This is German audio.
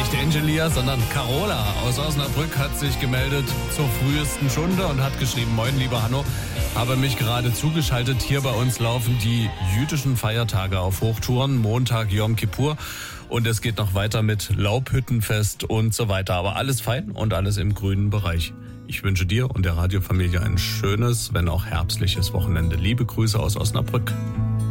nicht Angelia, sondern Carola aus Osnabrück hat sich gemeldet zur frühesten Stunde und hat geschrieben: Moin, lieber Hanno, habe mich gerade zugeschaltet. Hier bei uns laufen die jüdischen Feiertage auf Hochtouren. Montag Yom Kippur. Und es geht noch weiter mit Laubhüttenfest und so weiter. Aber alles fein und alles im grünen Bereich. Ich wünsche dir und der Radiofamilie ein schönes, wenn auch herbstliches Wochenende. Liebe Grüße aus Osnabrück.